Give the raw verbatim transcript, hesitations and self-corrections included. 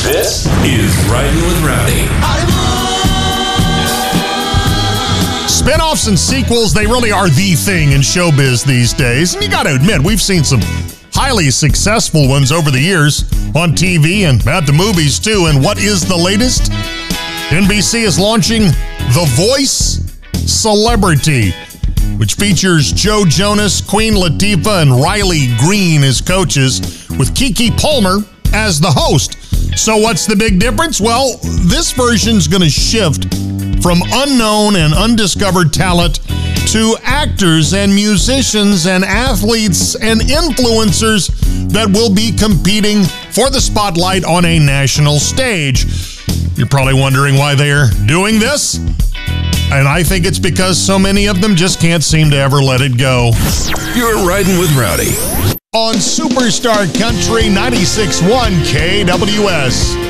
This is Riding with Rowdy. Spinoffs and sequels, they really are the thing in showbiz these days. And you got to admit, we've seen some highly successful ones over the years on T V and at the movies too. And what is the latest? N B C is launching The Voice Celebrity, which features Joe Jonas, Queen Latifah, and Riley Green as coaches, with Keke Palmer as the host. So what's the big difference? Well, this version's going to shift from unknown and undiscovered talent to actors and musicians and athletes and influencers that will be competing for the spotlight on a national stage. You're probably wondering why they're doing this. And I think it's because so many of them just can't seem to ever let it go. You're Riding with Rowdy on Superstar Country ninety-six point one K W S.